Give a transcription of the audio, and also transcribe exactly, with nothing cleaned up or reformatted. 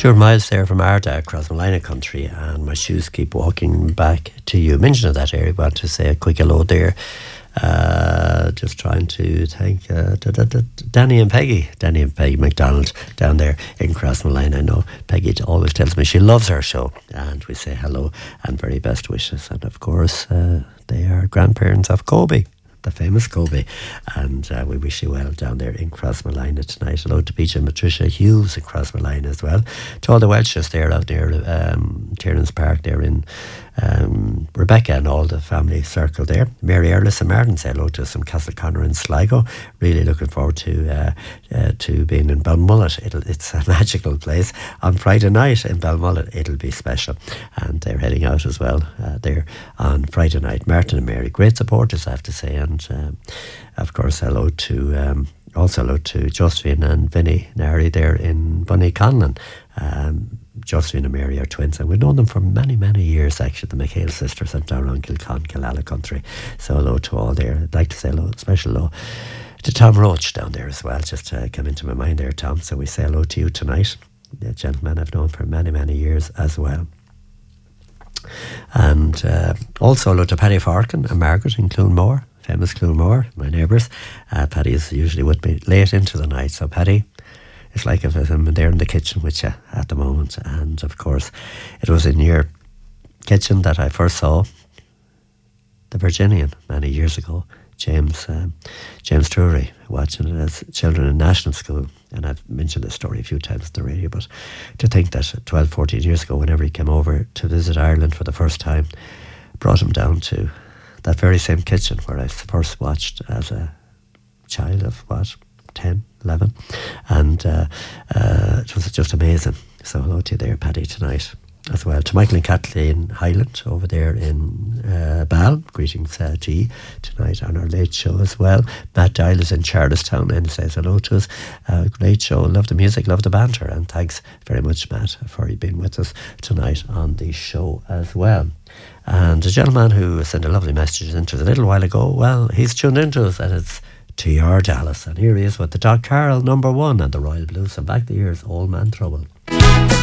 Sure, miles there from Arda, Crossmolina country, and my shoes keep walking back to you. Mention of that area, I want to say a quick hello there. Uh, just trying to thank uh, da, da, da, Danny and Peggy, Danny and Peggy McDonald down there in Crossmolina. I know Peggy always tells me she loves our show, and we say hello and very best wishes. And of course, uh, they are grandparents of Kobe, the famous Kobe, and uh, we wish you well down there in Crossmolina tonight. Hello to Peach and Patricia Hughes in Crossmolina as well. To all the Welshers there out there, um, Tiernan's Park there in um, Rebecca and all the family circle there. Mary Erlis and Martin say hello to us from Castleconnor and Sligo. Really looking forward to uh, uh, to being in Balmullet. It'll, it's a magical place. On Friday night in Balmullet, it'll be special, and they're heading out as well uh, there on Friday night. Martin and Mary, great supporters, I have to say. And um, of course, hello to um, also hello to Josephine and Vinny Nary there in Bunny Conlon. Um, Josephine and Mary are twins, and we've known them for many, many years, actually, the McHale sisters and down on Kilcon, Killala country. So hello to all there. I'd like to say hello, special hello to Tom Roach down there as well, just uh, came into my mind there, Tom. So we say hello to you tonight. The gentleman I've known for many, many years as well. And uh, also hello to Paddy Farkin and Margaret in Cloonmore, famous Cloonmore, my neighbours. Uh, Paddy is usually with me late into the night. So Paddy, it's like if I'm there in the kitchen with you at the moment. And of course, it was in your kitchen that I first saw the Virginian many years ago, James um, James Drury, watching it as children in national school. And I've mentioned this story a few times on the radio, but to think that twelve, fourteen years ago, whenever he came over to visit Ireland for the first time, brought him down to that very same kitchen where I first watched as a child of, what, ten, eleven, and uh, uh, it was just amazing. So hello to you there, Paddy, tonight as well. To Michael and Kathleen Highland over there in uh, Bal, greetings uh, to you tonight on our late show as well. Matt Dial is in Charlestown and says hello to us. Uh, great show, love the music, love the banter, and thanks very much, Matt, for you being with us tonight on the show as well. And a gentleman who sent a lovely message into us a little while ago, well, he's tuned into us, and it's T R Dallas, and here he is with the Doc Carroll number one and the Royal Blues. And back the years, Old Man Trouble.